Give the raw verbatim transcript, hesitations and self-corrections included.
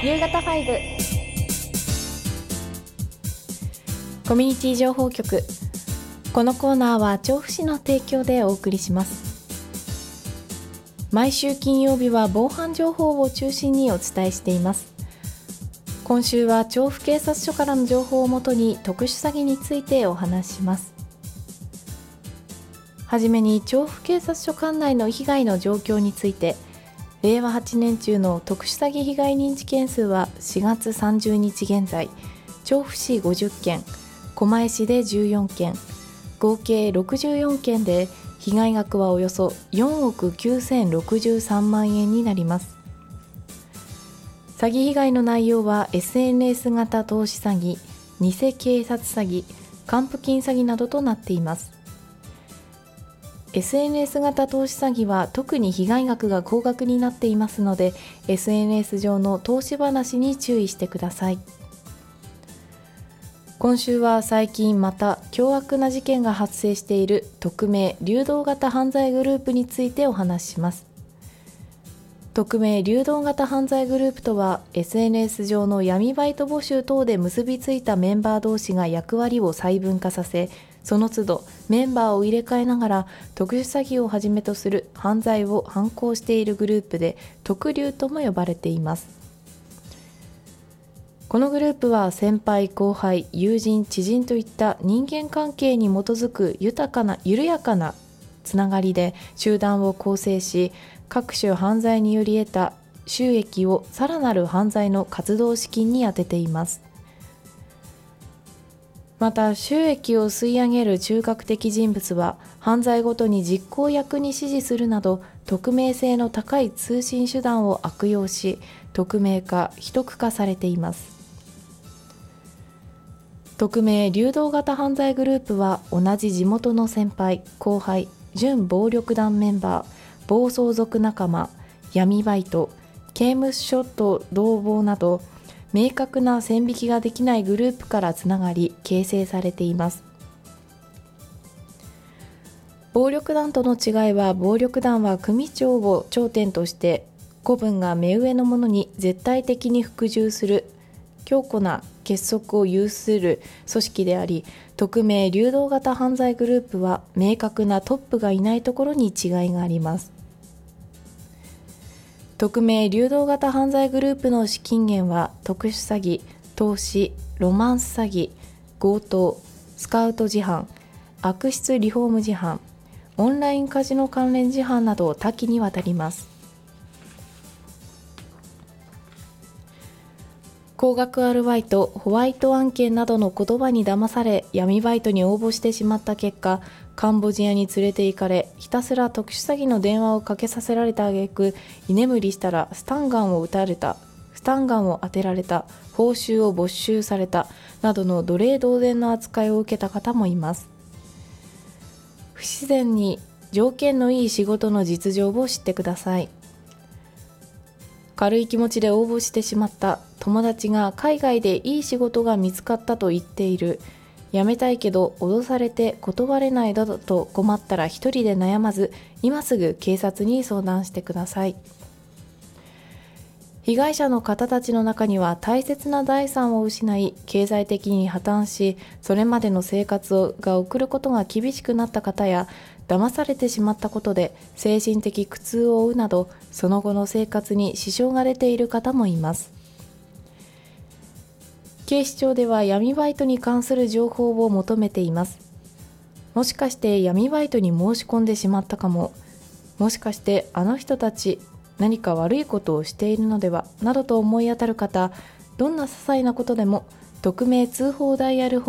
夕方ファイブコミュニティ情報局。このコーナーは調布市の提供でお送りします。毎週金曜日は防犯情報を中心にお伝えしています。今週は調布警察署からの情報をもとに特殊詐欺についてお話しします。はじめに調布警察署管内の被害の状況について。れいわはちねん中の特殊詐欺被害認知件数はしがつさんじゅうにち現在、調布市ごじゅっけん、狛江市でじゅうよんけん、合計ろくじゅうよんけんで被害額はおよそよんおくきゅうせんろくじゅうさんまんえんになります。詐欺被害の内容は エスエヌエス 型投資詐欺、偽警察詐欺、還付金詐欺などとなっています。エスエヌエス 型投資詐欺は特に被害額が高額になっていますので、 エスエヌエス 上の投資話に注意してください。今週は最近また凶悪な事件が発生している匿名・流動型犯罪グループについてお話しします。匿名・流動型犯罪グループとは、 エスエヌエス 上の闇バイト募集等で結びついたメンバー同士が役割を細分化させ、その都度メンバーを入れ替えながら特殊詐欺をはじめとする犯罪を犯行しているグループで、特流とも呼ばれています。このグループは先輩後輩、友人知人といった人間関係に基づく豊かな緩やかなつながりで集団を構成し、各種犯罪により得た収益をさらなる犯罪の活動資金に充てています。また収益を吸い上げる中核的人物は犯罪ごとに実行役に指示するなど、匿名性の高い通信手段を悪用し、匿名化・秘匿化されています。匿名・流動型犯罪グループは同じ地元の先輩後輩、準暴力団メンバー、暴走族仲間、闇バイト、刑務所と同房など明確な線引きができないグループからつながり形成されています。暴力団との違いは、暴力団は組長を頂点として子分が目上の者に絶対的に服従する強固な結束を有する組織であり、匿名・流動型犯罪グループは明確なトップがいないところに違いがあります。匿名・流動型犯罪グループの資金源は特殊詐欺、投資、ロマンス詐欺、強盗、スカウト事犯、悪質リフォーム事犯、オンラインカジノ関連事犯など多岐にわたります。高額アルバイト、ホワイト案件などの言葉に騙され闇バイトに応募してしまった結果、カンボジアに連れて行かれ、ひたすら特殊詐欺の電話をかけさせられた挙句、居眠りしたらスタンガンを撃たれた、スタンガンを当てられた、報酬を没収されたなどの奴隷同然の扱いを受けた方もいます。不自然に条件のいい仕事の実情を知ってください。軽い気持ちで応募してしまった、友達が海外でいい仕事が見つかったと言っている、辞めたいけど脅されて断れないなどと困ったら一人で悩まず、今すぐ警察に相談してください。被害者の方たちの中には大切な財産を失い、経済的に破綻し、それまでの生活をが送ることが厳しくなった方や、騙されてしまったことで精神的苦痛を負うなど、その後の生活に支障が出ている方もいます。警視庁では闇バイトに関する情報を求めています。もしかして闇バイトに申し込んでしまったかも、もしかしてあの人たち何か悪いことをしているのではなどと思い当たる方、どんな些細なことでも匿名通報ダイヤル